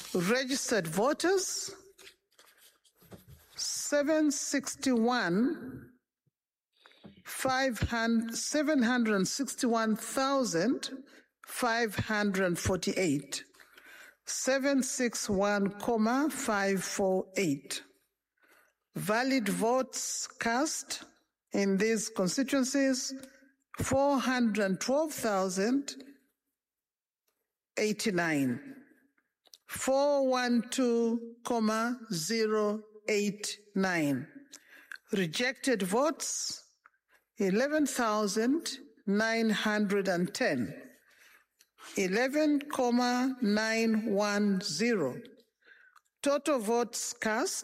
Registered voters 761,548. 761,548. Valid votes cast in these constituencies 412,089. 412,089. Rejected votes 11,910. 11,910. Total votes cast